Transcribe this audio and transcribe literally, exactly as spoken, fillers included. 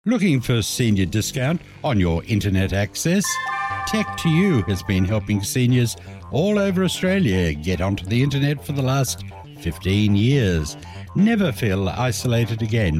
Looking for senior discount on your internet access? Tech to You has been helping seniors all over Australia get onto the internet for the last fifteen years. Never feel isolated again